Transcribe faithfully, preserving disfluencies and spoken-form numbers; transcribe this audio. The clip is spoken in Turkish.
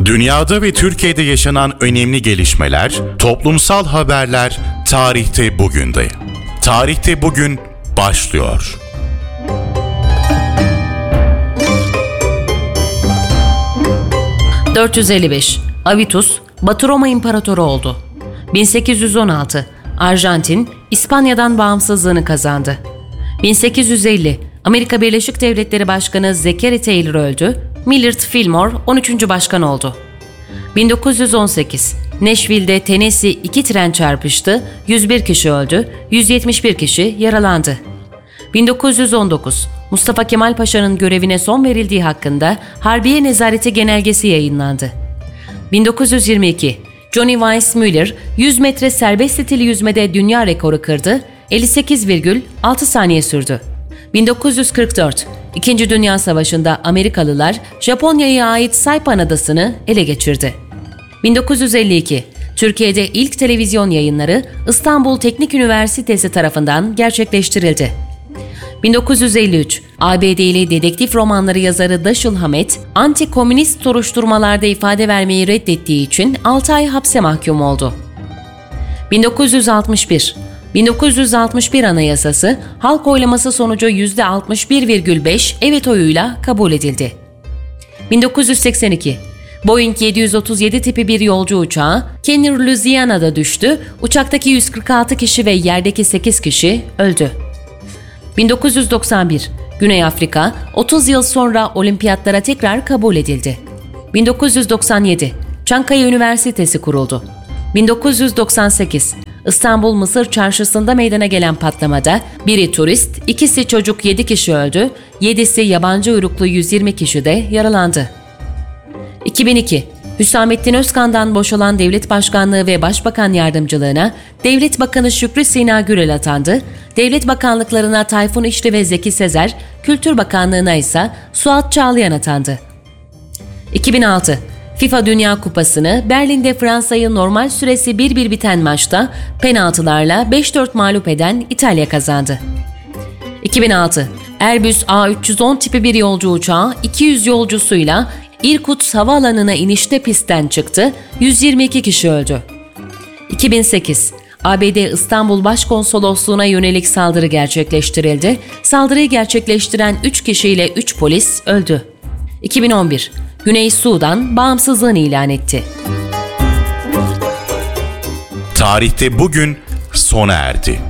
Dünyada ve Türkiye'de yaşanan önemli gelişmeler, toplumsal haberler tarihte bugünde. Tarihte bugün başlıyor. dört yüz elli beş Avitus, Batı Roma İmparatoru oldu. bin sekiz yüz on altı Arjantin, İspanya'dan bağımsızlığını kazandı. bin sekiz yüz elli Amerika Birleşik Devletleri Başkanı Zachary Taylor öldü, Millard Fillmore on üçüncü başkan oldu. bin dokuz yüz on sekiz Nashville'de Tennessee iki tren çarpıştı, yüz bir kişi öldü, yüz yetmiş bir kişi yaralandı. bin dokuz yüz on dokuz Mustafa Kemal Paşa'nın görevine son verildiği hakkında Harbiye Nezareti Genelgesi yayınlandı. bin dokuz yüz yirmi iki Johnny Weissmuller yüz metre serbest stili yüzmede dünya rekoru kırdı, elli sekiz virgül altı saniye sürdü. bin dokuz yüz kırk dört İkinci Dünya Savaşı'nda Amerikalılar Japonya'ya ait Saipan Adası'nı ele geçirdi. bin dokuz yüz elli iki Türkiye'de ilk televizyon yayınları İstanbul Teknik Üniversitesi tarafından gerçekleştirildi. bin dokuz yüz elli üç A B D'li dedektif romanları yazarı Dashiell Hammett, anti-komünist soruşturmalarda ifade vermeyi reddettiği için altı ay hapse mahkum oldu. bin dokuz yüz altmış bir bin dokuz yüz altmış bir Anayasası, halk oylaması sonucu yüzde altmış bir virgül beş evet oyuyla kabul edildi. bin dokuz yüz seksen iki Boeing yedi yüz otuz yedi tipi bir yolcu uçağı, Kenner, Louisiana'da düştü, uçaktaki yüz kırk altı kişi ve yerdeki sekiz kişi öldü. bin dokuz yüz doksan bir Güney Afrika, otuz yıl sonra olimpiyatlara tekrar kabul edildi. bin dokuz yüz doksan yedi Çankaya Üniversitesi kuruldu. bin dokuz yüz doksan sekiz İstanbul Mısır Çarşısı'nda meydana gelen patlamada biri turist, ikisi çocuk yedi kişi öldü, yedisi yabancı uyruklu yüz yirmi kişi de yaralandı. iki bin iki Hüsamettin Özkan'dan boşalan devlet başkanlığı ve başbakan yardımcılığına Devlet Bakanı Şükrü Sina Gürel atandı, devlet bakanlıklarına Tayfun İşli ve Zeki Sezer, Kültür Bakanlığı'na ise Suat Çağlayan atandı. iki bin altı FIFA Dünya Kupası'nı Berlin'de Fransa'yı normal süresi bir bir biten maçta penaltılarla beş dört mağlup eden İtalya kazandı. iki bin altı Airbus A üç yüz on tipi bir yolcu uçağı iki yüz yolcusuyla İrkutsk Havaalanı'na inişte pistten çıktı, yüz yirmi iki kişi öldü. iki bin sekiz A B D İstanbul Başkonsolosluğu'na yönelik saldırı gerçekleştirildi. Saldırıyı gerçekleştiren üç kişiyle üç polis öldü. iki bin on bir Güney Sudan bağımsızlığını ilan etti. Tarihte bugün sona erdi.